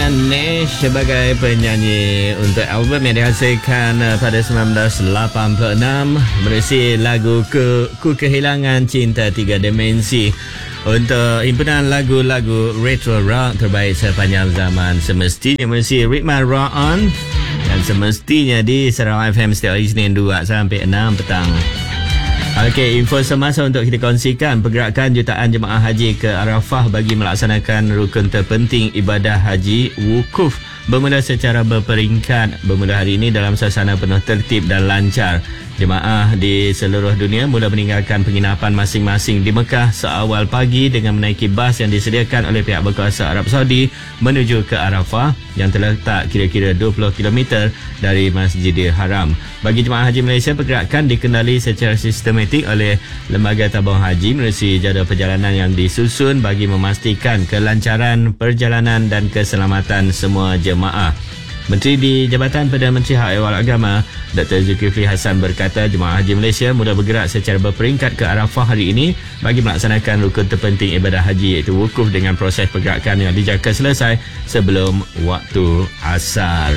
dengan Nash sebagai penyanyi untuk album yang dihasilkan pada 1986 berisi lagu Ku Kehilangan Cinta Tiga Dimensi untuk himpunan lagu-lagu retro rock terbaik sepanjang zaman. Semestinya mesti Ritma Rock On dan semestinya di Sarawak FM setiap hari Isnin 2 sampai 6 petang. Okey, info semasa untuk kita kongsikan. Pergerakan jutaan jemaah haji ke Arafah bagi melaksanakan rukun terpenting ibadah haji wukuf bermula secara berperingkat. Bermula hari ini dalam suasana penuh tertib dan lancar. Jemaah di seluruh dunia mula meninggalkan penginapan masing-masing di Mekah seawal pagi dengan menaiki bas yang disediakan oleh pihak berkuasa Arab Saudi menuju ke Arafah yang terletak kira-kira 20 km dari Masjidil Haram. Bagi jemaah haji Malaysia, pergerakan dikendali secara sistematik oleh Lembaga Tabung Haji melalui jadual perjalanan yang disusun bagi memastikan kelancaran perjalanan dan keselamatan semua jemaah. Menteri di Jabatan Perdana Menteri Hak Ehwal Agama Dr. Zulkifli Hassan berkata jemaah haji Malaysia mula bergerak secara berperingkat ke Arafah hari ini bagi melaksanakan rukun terpenting ibadah haji iaitu wukuf dengan proses pergerakan yang dijangka selesai sebelum waktu asar.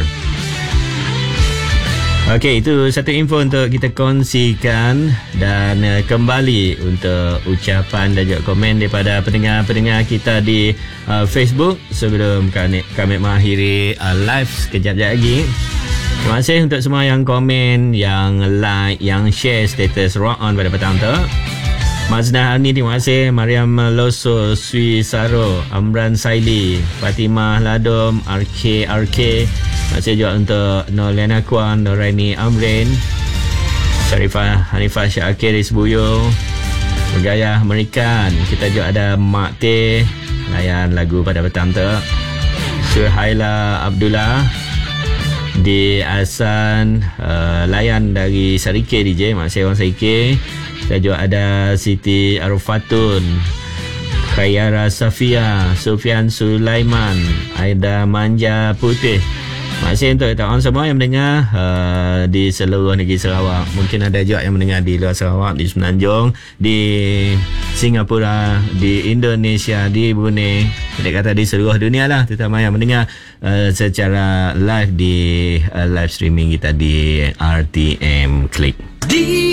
Okey, itu satu info untuk kita kongsikan dan kembali untuk ucapan dan juga komen daripada pendengar-pendengar kita di Facebook sebelum kami mengakhiri live sekejap lagi. Terima kasih untuk semua yang komen, yang like, yang share status Rock On pada petang tu. Mazna Arni, terima kasih. Mariam Loso, Sui Saro, Amran Saili, Fatimah Ladom, RK. Terima kasih juga untuk Noliana Kwan, Noraini Amrin, Syarifah Hanifah Syakir di Sebuyo, Bergaya Amerikan. Kita juga ada Mak Teh layan lagu pada petang tu. Suhaila Abdullah di Asan layan dari Sarike DJ. Terima kasih orang Sarike. Kita juga ada Siti Arufatun, Khayara Safia, Sufian Sulaiman, Aida Manja Putih. Terima kasih untuk kawan semua yang mendengar di seluruh negeri Sarawak. Mungkin ada juga yang mendengar di luar Sarawak, di Semenanjung, di Singapura, di Indonesia, di Brunei. Kita kata di seluruh dunia lah, terutama yang mendengar secara live di live streaming kita di RTM Click.